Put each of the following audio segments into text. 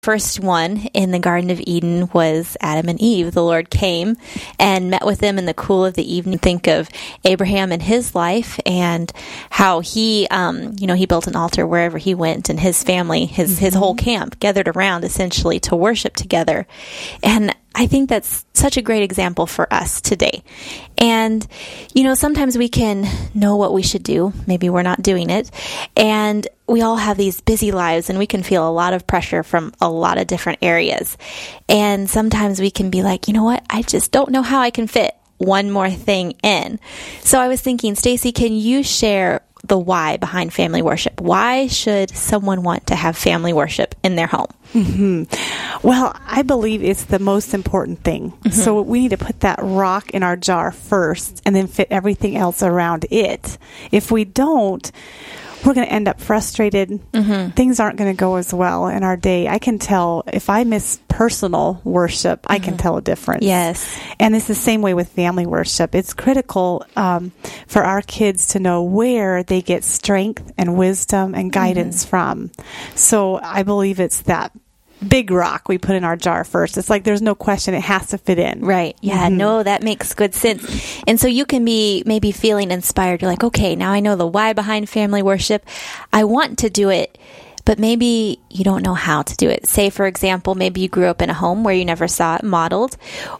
First one in the Garden of Eden was Adam and Eve. The Lord came and met with them in the cool of the evening. Think of Abraham and his life and how he built an altar wherever he went, and his family, his whole camp gathered around essentially to worship together. And I think that's such a great example for us today. And, sometimes we can know what we should do. Maybe we're not doing it. And we all have these busy lives, and we can feel a lot of pressure from a lot of different areas. And sometimes we can be like, you know what? I just don't know how I can fit one more thing in. So I was thinking, Stacy, can you share the why behind family worship? Why should someone want to have family worship in their home? Mm-hmm. Well, I believe it's the most important thing. Mm-hmm. So we need to put that rock in our jar first and then fit everything else around it. If we don't, we're going to end up frustrated. Mm-hmm. Things aren't going to go as well in our day. I can tell if I miss personal worship, I can tell a difference. Yes. And it's the same way with family worship. It's critical for our kids to know where they get strength and wisdom and guidance from. So I believe it's that big rock we put in our jar first. It's like there's no question, it has to fit in. Right. Yeah, no, that makes good sense. And so you can be maybe feeling inspired. You're like, okay, now I know the why behind family worship. I want to do it, but maybe you don't know how to do it. Say, for example, maybe you grew up in a home where you never saw it modeled,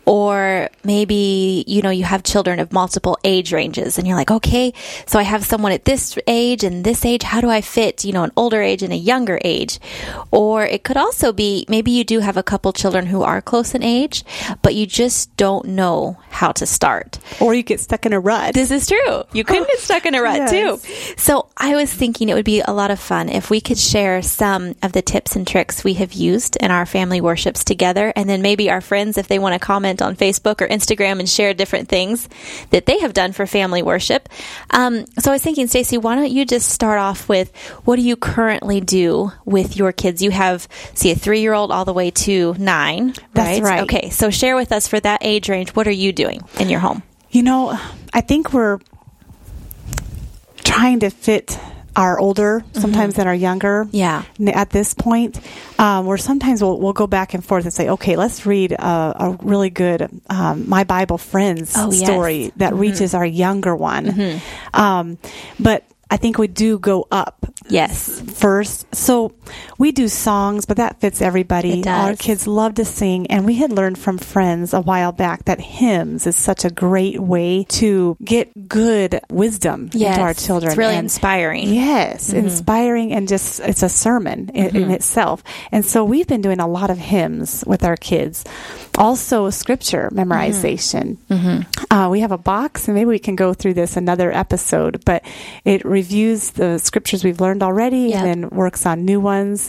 or maybe, you have children of multiple age ranges, and you're like, okay, so I have someone at this age and this age. How do I fit, an older age and a younger age? Or it could also be, maybe you do have a couple children who are close in age, but you just don't know how to start. Or you get stuck in a rut. This is true. You could get stuck in a rut too. So I was thinking it would be a lot of fun if we could share some of the tips and tricks we have used in our family worships together, and then maybe our friends, if they want to comment on Facebook or Instagram and share different things that they have done for family worship. So I was thinking, Stacy, why don't you just start off with, what do you currently do with your kids? You have, a 3-year-old all the way to 9, That's right. Okay, so share with us for that age range, what are you doing in your home? I think we're trying to fit our older, sometimes than our younger. Yeah. At this point, where sometimes we'll go back and forth and say, okay, let's read a really good My Bible Friends story that reaches our younger one. But I think we do go up. Yes. First. So we do songs, but that fits everybody. It does. Our kids love to sing, and we had learned from friends a while back that hymns is such a great way to get good wisdom into our children. It's really inspiring. Yes, inspiring, and just it's a sermon in itself. And so we've been doing a lot of hymns with our kids. Also, scripture memorization. We have a box, and maybe we can go through this another episode, but it reviews the scriptures we've learned already and then works on new ones.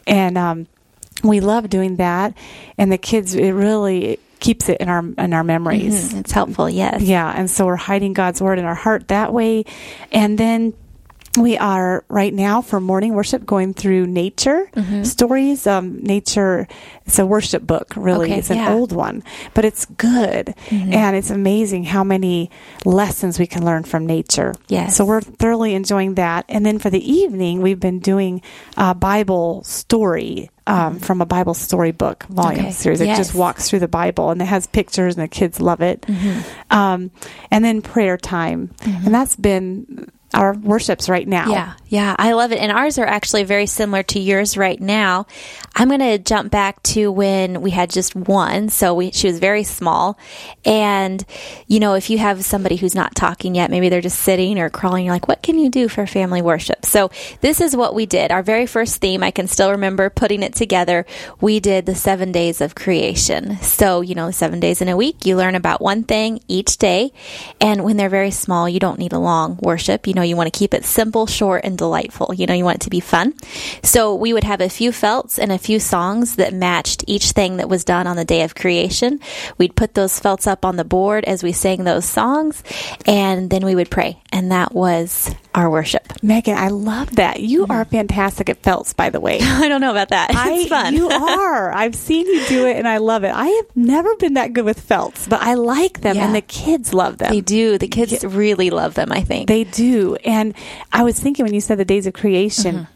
And we love doing that. And the kids, it really keeps it in our memories. It's helpful, yes. Yeah, and so we're hiding God's word in our heart that way. And then we are right now for morning worship going through nature stories. Nature, it's a worship book, really. It's an old one, but it's good. And it's amazing how many lessons we can learn from nature. Yes. So we're thoroughly enjoying that. And then for the evening, we've been doing a Bible story from a Bible storybook volume series. It just walks through the Bible, and it has pictures, and the kids love it. And then prayer time. And that's been our worships right now. Yeah, I love it. And ours are actually very similar to yours right now. I'm going to jump back to when we had just one. So she was very small. And, if you have somebody who's not talking yet, maybe they're just sitting or crawling, you're like, what can you do for family worship? So this is what we did. Our very first theme, I can still remember putting it together. We did the 7 days of creation. So, 7 days in a week, you learn about one thing each day. And when they're very small, you don't need a long worship. You want to keep it simple, short, and delightful. You want it to be fun. So we would have a few felts and a few songs that matched each thing that was done on the day of creation. We'd put those felts up on the board as we sang those songs, and then we would pray. And that was our worship. Megan, I love that. You are fantastic at felts, by the way. I don't know about that. It's fun. You are. I've seen you do it, and I love it. I have never been that good with felts, but I like them, and the kids love them. They do. The kids really love them, I think. They do. And I was thinking when you said the days of creation,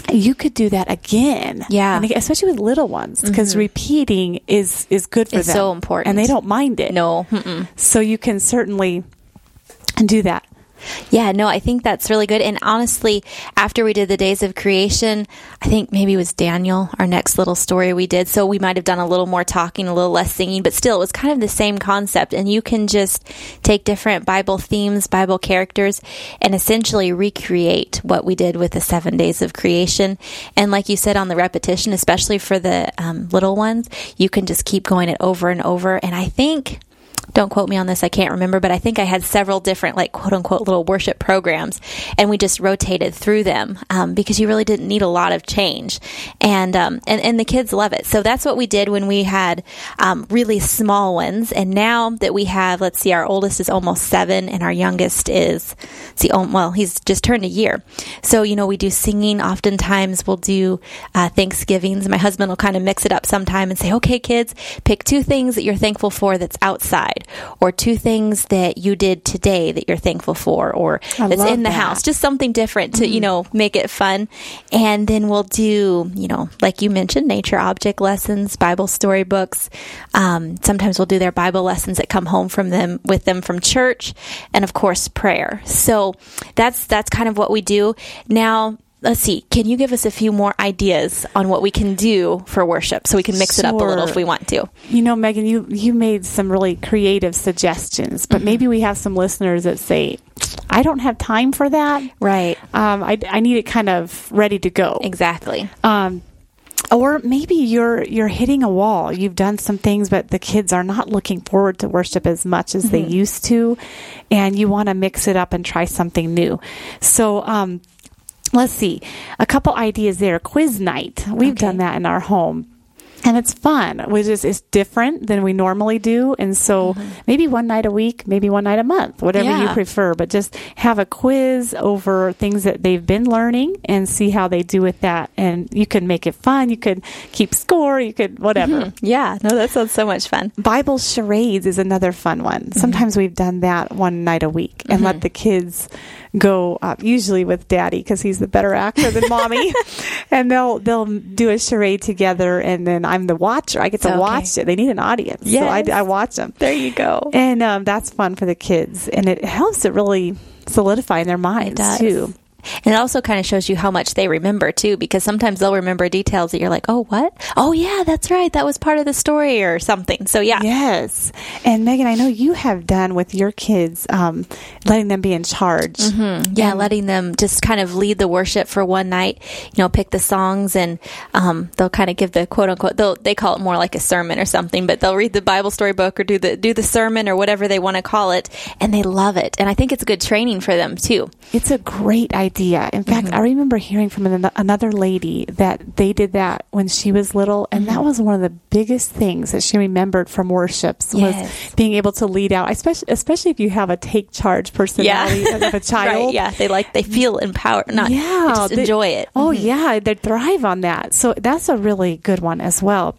you could do that again. Yeah. And especially with little ones, because repeating is good for It's them. so important. And they don't mind it. No. So you can certainly do that. Yeah, no, I think that's really good. And honestly, after we did the days of creation, I think maybe it was Daniel, our next little story we did. So we might have done a little more talking, a little less singing, but still it was kind of the same concept. And you can just take different Bible themes, Bible characters, and essentially recreate what we did with the 7 days of creation. And like you said, on the repetition, especially for the little ones, you can just keep going it over and over. And I think, don't quote me on this, I can't remember, but I think I had several different, like, quote unquote, little worship programs, and we just rotated through them because you really didn't need a lot of change. And the kids love it. So that's what we did when we had really small ones. And now that we have, let's see, our oldest is almost 7, and our youngest is, he's just turned a year. So, we do singing. Oftentimes we'll do Thanksgivings. My husband will kind of mix it up sometime and say, okay, kids, pick 2 things that you're thankful for that's outside, or 2 things that you did today that you're thankful for, or that's in the house. Just something different to, make it fun. And then we'll do, like you mentioned, nature object lessons, Bible storybooks. Sometimes we'll do their Bible lessons that come home with them from church, and of course, prayer. So that's kind of what we do. Now, let's see. Can you give us a few more ideas on what we can do for worship so we can mix it up a little if we want to? Megan, you made some really creative suggestions, but maybe we have some listeners that say, I don't have time for that. Right. I need it kind of ready to go. Exactly. Or maybe you're hitting a wall. You've done some things, but the kids are not looking forward to worship as much as they used to, and you want to mix it up and try something new. So, let's see. A couple ideas there. Quiz night. We've done that in our home. And it's fun. It's different than we normally do. And so maybe one night a week, maybe one night a month, whatever you prefer. But just have a quiz over things that they've been learning and see how they do with that. And you can make it fun. You could keep score. You could whatever. Yeah. No, that sounds so much fun. Bible charades is another fun one. Sometimes we've done that one night a week and let the kids go, usually with Daddy because he's the better actor than Mommy. And they'll do a charade together, and then I'm the watcher. I get to watch it. They need an audience. Yes. So I watch them. There you go. And that's fun for the kids. And it helps it really solidify in their minds, too. And it also kind of shows you how much they remember, too, because sometimes they'll remember details that you're like, oh, what? Oh, yeah, that's right. That was part of the story or something. So, yeah. Yes. And, Megan, I know you have done with your kids, letting them be in charge. Yeah, letting them just kind of lead the worship for one night, pick the songs, and they'll kind of give the quote-unquote, they call it more like a sermon or something, but they'll read the Bible story book or do the sermon or whatever they want to call it, and they love it. And I think it's good training for them, too. It's a great idea. In fact, I remember hearing from another lady that they did that when she was little, and that was one of the biggest things that she remembered from worships was being able to lead out, especially if you have a take charge personality of a child. Right, yeah, they feel empowered, just enjoy it. Oh, yeah, they thrive on that. So that's a really good one as well.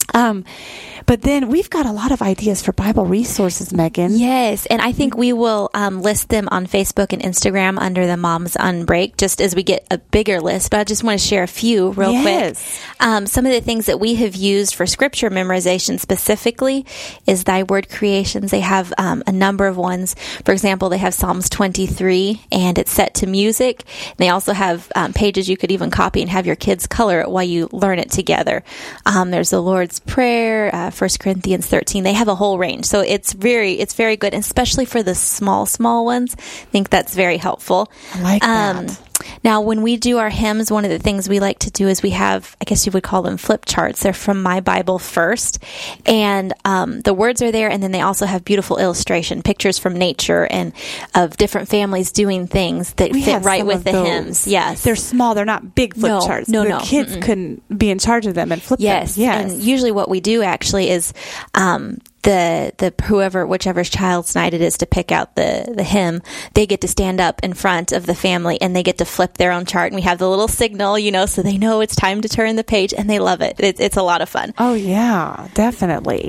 But then we've got a lot of ideas for Bible resources, Megan. Yes, and I think we will list them on Facebook and Instagram under the Moms on Break, just as we get a bigger list. But I just want to share a few real quick. Some of the things that we have used for scripture memorization specifically is Thy Word Creations. They have a number of ones. For example, they have Psalms 23, and it's set to music. And they also have pages you could even copy and have your kids color it while you learn it together. There's the Lord's Prayer, 1 Corinthians 13. They have a whole range. So it's very good, and especially for the small ones. I think that's very helpful. I like that. Now, when we do our hymns, one of the things we like to do is we have, I guess you would call them flip charts. They're from My Bible First. And the words are there, and then they also have beautiful illustration, pictures from nature and of different families doing things that fit right with the hymns. Yes. They're small. They're not big flip charts. No. The kids couldn't be in charge of them and flip them. Yes. And usually what we do actually is whichever child's night it is to pick out the hymn, they get to stand up in front of the family and they get to flip their own chart, and we have the little signal, so they know it's time to turn the page, and they love it. It's a lot of fun. Oh yeah, definitely.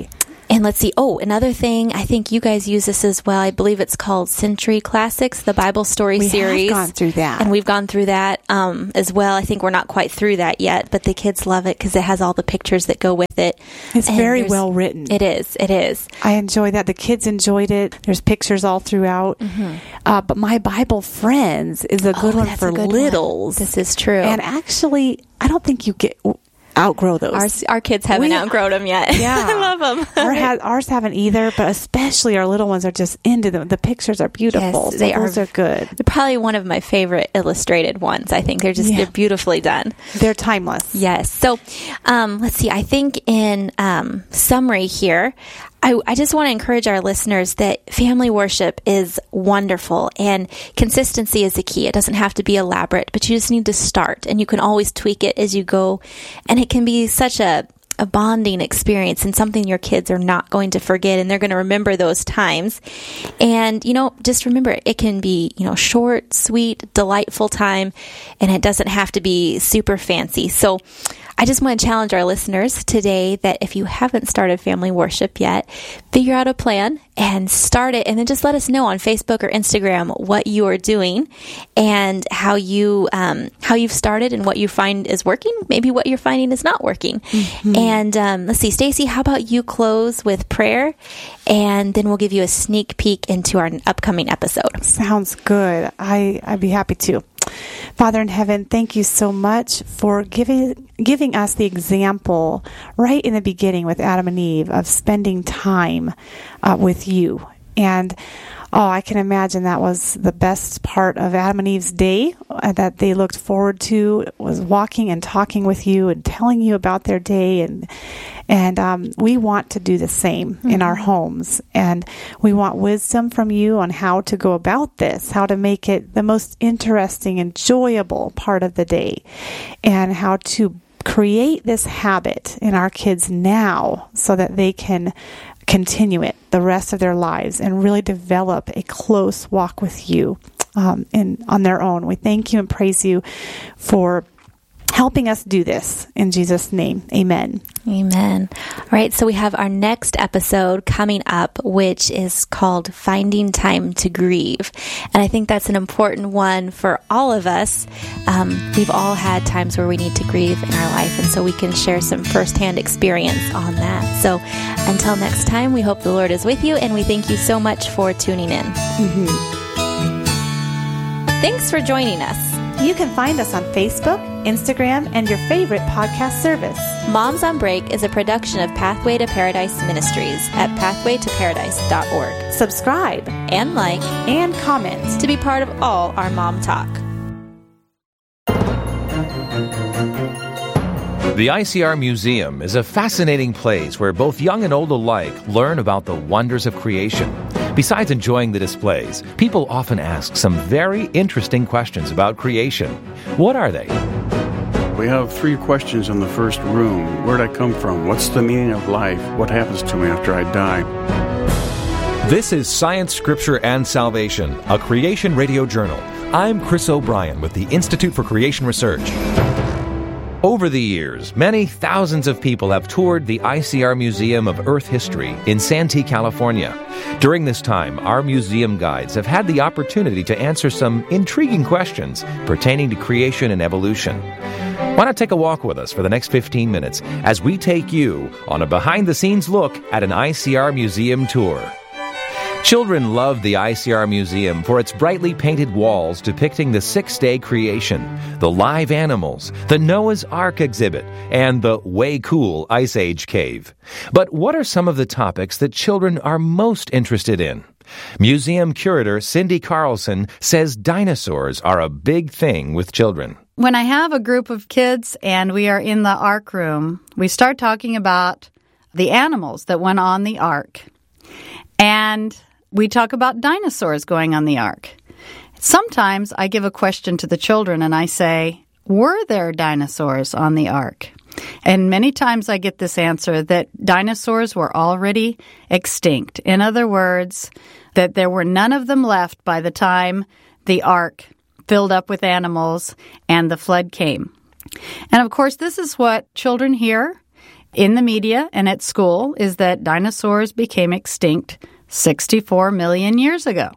And let's see. Oh, another thing, I think you guys use this as well. I believe it's called Century Classics, the Bible story series. We've gone through that. And we've gone through that as well. I think we're not quite through that yet, but the kids love it because it has all the pictures that go with it. It's very well written. It is. It is. I enjoy that. The kids enjoyed it. There's pictures all throughout. But My Bible Friends is a good one for littles. This is true. And actually, I don't think you outgrow those. Our kids haven't outgrown them yet. Yeah. I love them. Ours haven't either, but especially our little ones are just into them. The pictures are beautiful. Yes, those are good. They're probably one of my favorite illustrated ones. I think they're beautifully done. They're timeless. Yes. So let's see. I think in summary here, I just want to encourage our listeners that family worship is wonderful and consistency is the key. It doesn't have to be elaborate, but you just need to start, and you can always tweak it as you go. And it can be such a bonding experience and something your kids are not going to forget, and they're going to remember those times. And, just remember, it can be, short, sweet, delightful time, and it doesn't have to be super fancy. So I just want to challenge our listeners today that if you haven't started family worship yet, figure out a plan and start it, and then just let us know on Facebook or Instagram what you are doing and how you've started and what you find is working, maybe what you're finding is not working. And let's see, Stacy, how about you close with prayer, and then we'll give you a sneak peek into our upcoming episode. Sounds good. I'd be happy to. Father in heaven, thank you so much for giving us the example right in the beginning with Adam and Eve of spending time with you. And I can imagine that was the best part of Adam and Eve's day that they looked forward to, was walking and talking with you and telling you about their day. And we want to do the same in our homes. And we want wisdom from you on how to go about this, how to make it the most interesting, enjoyable part of the day, and how to create this habit in our kids now so that they can continue it the rest of their lives and really develop a close walk with you on their own. We thank you and praise you for helping us do this. In Jesus' name, amen. Amen. All right, so we have our next episode coming up, which is called Finding Time to Grieve. And I think that's an important one for all of us. We've all had times where we need to grieve in our life, and so we can share some firsthand experience on that. So until next time, we hope the Lord is with you, and we thank you so much for tuning in. Thanks for joining us. You can find us on Facebook, Instagram, and your favorite podcast service. Moms on Break is a production of Pathway to Paradise Ministries at pathwaytoparadise.org. Subscribe and like and comment to be part of all our mom talk. The ICR Museum is a fascinating place where both young and old alike learn about the wonders of creation. Besides enjoying the displays, people often ask some very interesting questions about creation. What are they? We have 3 questions in the first room. Where'd I come from? What's the meaning of life? What happens to me after I die? This is Science, Scripture, and Salvation, a creation radio journal. I'm Chris O'Brien with the Institute for Creation Research. Over the years, many thousands of people have toured the ICR Museum of Earth History in Santee, California. During this time, our museum guides have had the opportunity to answer some intriguing questions pertaining to creation and evolution. Why not take a walk with us for the next 15 minutes as we take you on a behind-the-scenes look at an ICR museum tour? Children love the ICR Museum for its brightly painted walls depicting the 6-day creation, the live animals, the Noah's Ark exhibit, and the way cool Ice Age cave. But what are some of the topics that children are most interested in? Museum curator Cindy Carlson says dinosaurs are a big thing with children. When I have a group of kids and we are in the Ark room, we start talking about the animals that went on the Ark. And we talk about dinosaurs going on the Ark. Sometimes I give a question to the children and I say, were there dinosaurs on the Ark? And many times I get this answer that dinosaurs were already extinct. In other words, that there were none of them left by the time the Ark filled up with animals and the flood came. And of course, this is what children hear. in the media and at school is that dinosaurs became extinct 64 million years ago.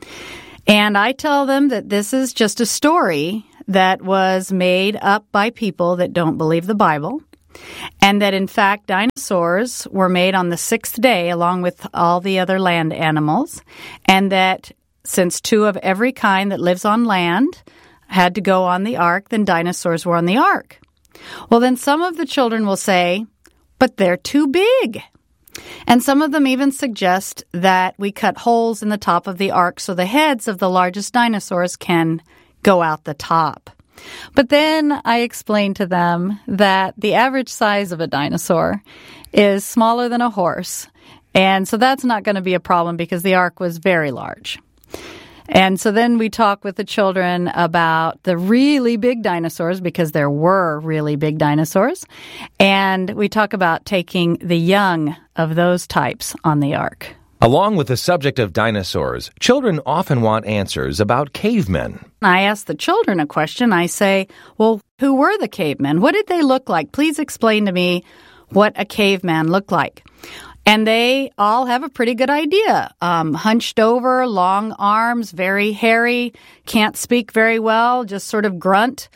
And I tell them that this is just a story that was made up by people that don't believe the Bible, and that, in fact, dinosaurs were made on the sixth day along with all the other land animals, and that since two of every kind that lives on land had to go on the ark, then dinosaurs were on the ark. Well, then some of the children will say, but they're too big. And some of them even suggest that we cut holes in the top of the ark so the heads of the largest dinosaurs can go out the top. But then I explain to them that the average size of a dinosaur is smaller than a horse. And so that's not going to be a problem because the ark was very large. And so then we talk with the children about the really big dinosaurs, because there were really big dinosaurs. And we talk about taking the young of those types on the ark. Along with the subject of dinosaurs, children often want answers about cavemen. I ask the children a question. I say, well, who were the cavemen? What did they look like? Please explain to me what a caveman looked like. And they all have a pretty good idea. Hunched over, long arms, very hairy, can't speak very well, just sort of grunt.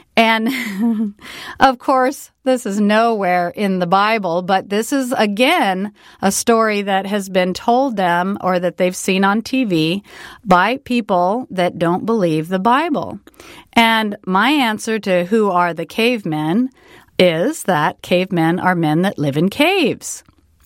And, of course, this is nowhere in the Bible, but this is, again, a story that has been told them or that they've seen on TV by people that don't believe the Bible. And my answer to who are the cavemen is that cavemen are men that live in caves.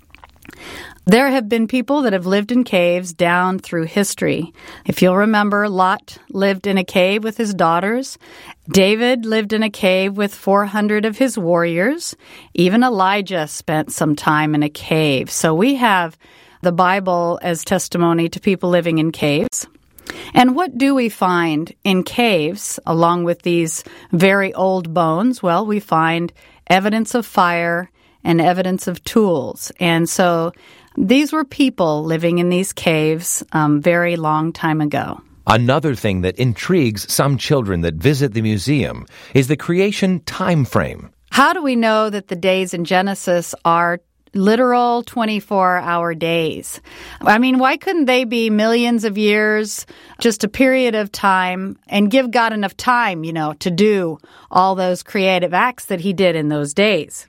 There have been people that have lived in caves down through history. If you'll remember, Lot lived in a cave with his daughters. David lived in a cave with 400 of his warriors. Even Elijah spent some time in a cave. So we have the Bible as testimony to people living in caves. And what do we find in caves along with these very old bones? Well, we find evidence of fire and evidence of tools. And so these were people living in these caves very long time ago. Another thing that intrigues some children that visit the museum is the creation time frame. How do we know that the days in Genesis are literal 24-hour days? I mean, why couldn't they be millions of years, just a period of time, and give God enough time, to do all those creative acts that he did in those days?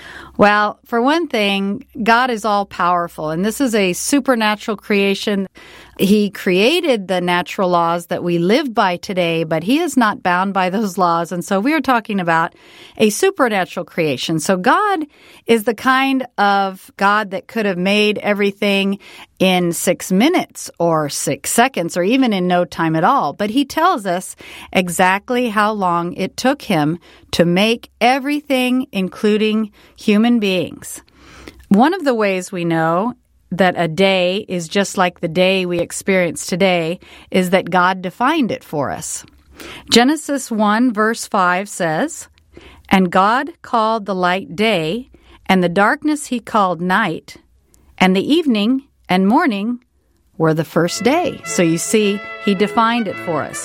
Well, for one thing, God is all-powerful, and this is a supernatural creation. He created the natural laws that we live by today, but he is not bound by those laws, and so we are talking about a supernatural creation. So God is the kind of God that could have made everything in 6 minutes or 6 seconds or even in no time at all, but he tells us exactly how long it took him to make everything, including human beings. One of the ways we know that a day is just like the day we experience today is that God defined it for us. Genesis 1 verse 5 says, "And God called the light day, and the darkness he called night, and the evening and morning were the first day." So you see, he defined it for us.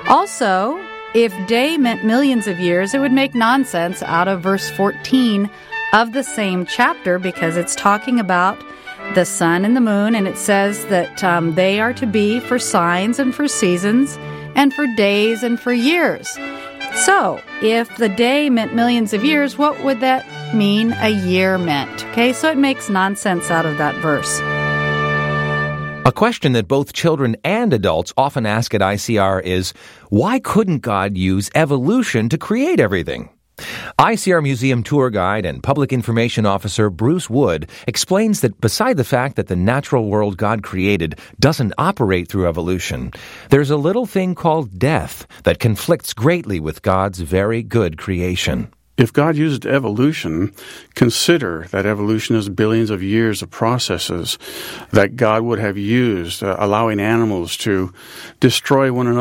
Also, if day meant millions of years, it would make nonsense out of verse 14 of the same chapter, because it's talking about the sun and the moon, and it says that they are to be for signs and for seasons and for days and for years. So, if the day meant millions of years, what would that mean a year meant? Okay, so it makes nonsense out of that verse. A question that both children and adults often ask at ICR is, why couldn't God use evolution to create everything? ICR Museum tour guide and public information officer Bruce Wood explains that beside the fact that the natural world God created doesn't operate through evolution, there's a little thing called death that conflicts greatly with God's very good creation. If God used evolution, consider that evolution is billions of years of processes that God would have used, allowing animals to destroy one another